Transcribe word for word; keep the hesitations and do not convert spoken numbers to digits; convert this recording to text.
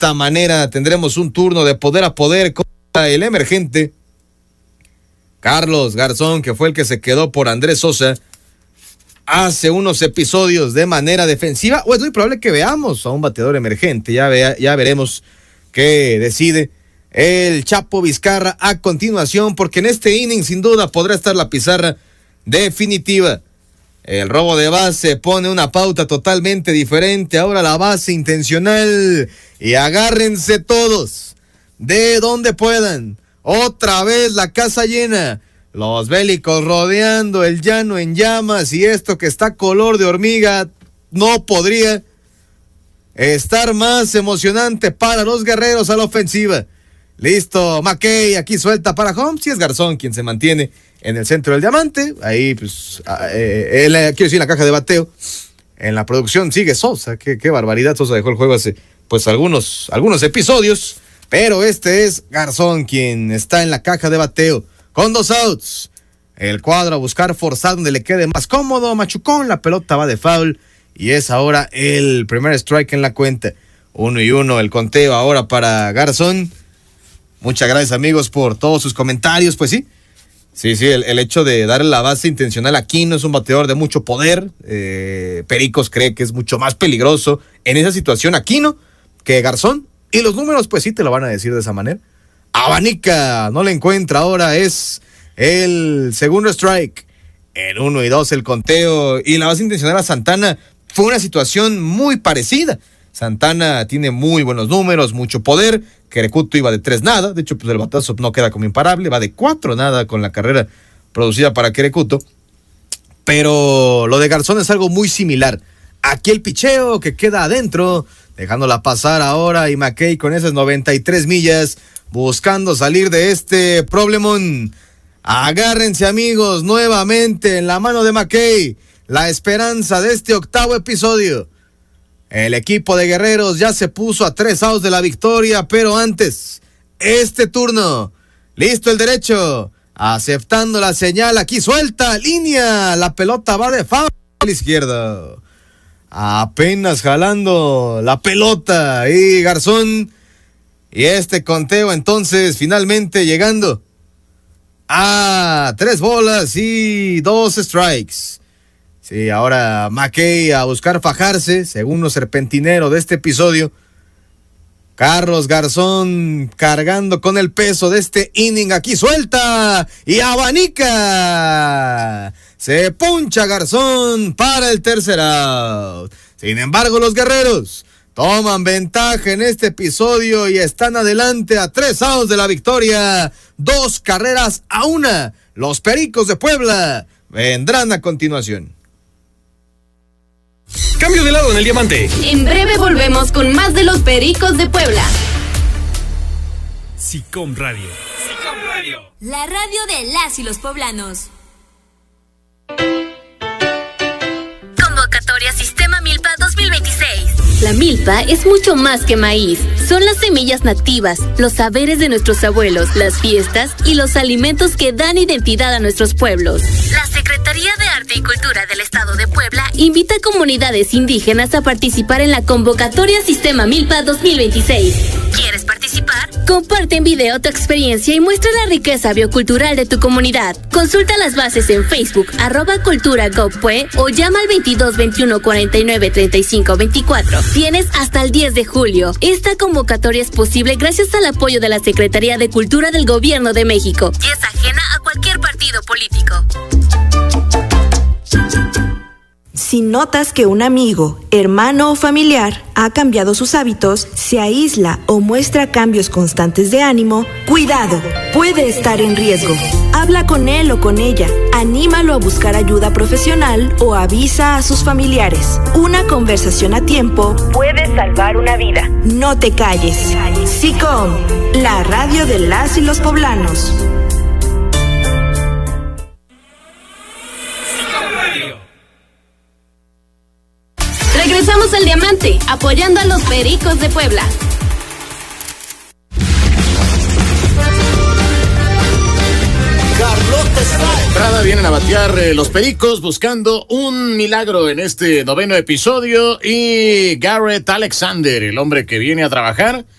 esta manera tendremos un turno de poder a poder contra el emergente Carlos Garzón, que fue el que se quedó por Andrés Sosa hace unos episodios de manera defensiva. O es muy probable que veamos a un bateador emergente. Ya, vea, ya veremos qué decide el Chapo Vizcarra a continuación, porque en este inning sin duda podrá estar la pizarra definitiva. El robo de base pone una pauta totalmente diferente. Ahora la base intencional. Y agárrense todos de donde puedan. Otra vez la casa llena. Los bélicos rodeando el llano en llamas. Y esto que está color de hormiga no podría estar más emocionante para los guerreros a la ofensiva. Listo, McKay aquí suelta para Holmes. Y es Garzón quien se mantiene en el centro del diamante. Ahí, pues, eh, él, quiero decir, en la caja de bateo. En la producción sigue Sosa. Qué, qué barbaridad. Sosa dejó el juego hace, pues, algunos, algunos episodios. Pero este es Garzón quien está en la caja de bateo. Con dos outs. El cuadro a buscar forzar donde le quede más cómodo. Machucón, la pelota va de foul. Y es ahora el primer strike en la cuenta. Uno y uno el conteo ahora para Garzón. Muchas gracias, amigos, por todos sus comentarios. Pues sí. Sí, sí, el, el hecho de darle la base intencional a Aquino, es un bateador de mucho poder. Eh, Pericos cree que es mucho más peligroso en esa situación Aquino que Garzón. Y los números, pues sí te lo van a decir de esa manera. Abanica, no le encuentra ahora, es el segundo strike. En uno y dos el conteo. Y la base intencional a Santana fue una situación muy parecida. Santana tiene muy buenos números, mucho poder. Querecuto iba de tres nada, de hecho pues el batazo no queda como imparable, va de cuatro nada con la carrera producida para Querecuto. Pero lo de Garzón es algo muy similar. Aquí el picheo que queda adentro, dejándola pasar ahora, y McKay con esas noventa y tres millas, buscando salir de este problemón. Agárrense, amigos, nuevamente en la mano de McKay, la esperanza de este octavo episodio. El equipo de Guerreros ya se puso a tres outs de la victoria, pero antes, este turno, listo el derecho, aceptando la señal, aquí suelta, línea, la pelota va de foul a la izquierda, apenas jalando la pelota, y Garzón, y este conteo entonces finalmente llegando a tres bolas y dos strikes. Sí, ahora McKay a buscar fajarse, según lo serpentinero de este episodio. Carlos Garzón cargando con el peso de este inning, aquí suelta y abanica. Se puncha Garzón para el tercer out. Sin embargo, los Guerreros toman ventaja en este episodio y están adelante a tres outs de la victoria. Dos carreras a una. Los Pericos de Puebla vendrán a continuación. Cambio de lado en el diamante. En breve volvemos con más de los Pericos de Puebla. SICOM Radio. SICOM Radio. La radio de las y los poblanos. Convocatoria Sistema Milpa dos mil veintiséis. La milpa es mucho más que maíz. Son las semillas nativas, los saberes de nuestros abuelos, las fiestas y los alimentos que dan identidad a nuestros pueblos. La Secretaría de Arte y Cultura del Estado de Puebla invita a comunidades indígenas a participar en la convocatoria Sistema Milpa dos mil veintiséis. ¿Quieres participar? Comparte en video tu experiencia y muestra la riqueza biocultural de tu comunidad. Consulta las bases en Facebook, arroba cultura gov.pue o llama al veintidós veintiuno cuarenta y nueve treinta y cinco veinticuatro. Tienes hasta el diez de julio. Esta convocatoria es posible gracias al apoyo de la Secretaría de Cultura del Gobierno de México. Y es ajena a cualquier partido político. Si notas que un amigo, hermano o familiar ha cambiado sus hábitos, se aísla o muestra cambios constantes de ánimo, cuidado, puede estar en riesgo. Habla con él o con ella, anímalo a buscar ayuda profesional o avisa a sus familiares. Una conversación a tiempo puede salvar una vida. No te calles. SICOM, la radio de las y los poblanos. Regresamos al diamante, apoyando a los Pericos de Puebla. Entrada, vienen a batear eh, los Pericos buscando un milagro en este noveno episodio y Garrett Alexander, el hombre que viene a trabajar